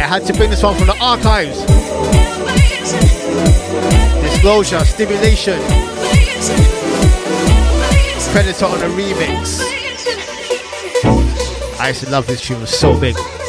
had to bring this one from the archives. Disclosure, Stimulation, Predator on the remix. I used to love this tune, it was so big.